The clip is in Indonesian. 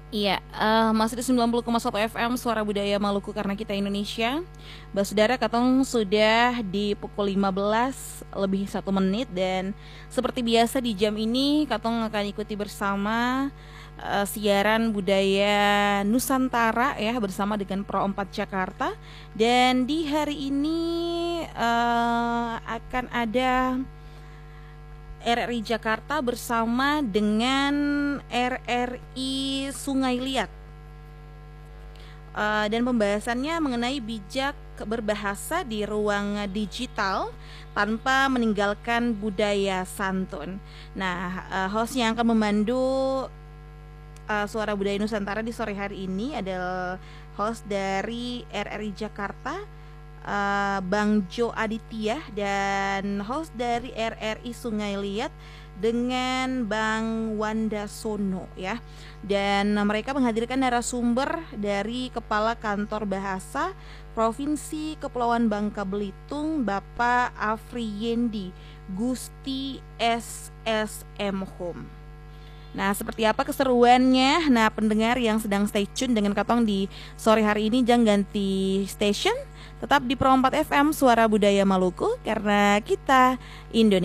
Iya, masih di 90,1 FM Suara Budaya Maluku karena kita Indonesia. Saudara, katong sudah di pukul 15 lebih 1 menit. Dan seperti biasa di jam ini katong akan ikuti bersama siaran budaya Nusantara ya, bersama dengan Pro 4 Jakarta. Dan di hari ini akan ada RRI Jakarta bersama dengan RRI Sungai Liat. Dan pembahasannya mengenai bijak berbahasa di ruang digital tanpa meninggalkan budaya santun. Nah, host yang akan memandu Suara Budaya Nusantara di sore hari ini adalah host dari RRI Jakarta, Bang Jo Aditya, dan host dari RRI Sungai Liat dengan Bang Wanda Sono ya. Dan mereka menghadirkan narasumber dari Kepala Kantor Bahasa Provinsi Kepulauan Bangka Belitung, Bapak Afriyendi Gusti SSM Home. Nah, seperti apa keseruannya? Nah, pendengar yang sedang stay tune dengan Katong di sore hari ini, jangan ganti station. Tetap di Pro 4 FM Suara Budaya Maluku karena kita Indonesia.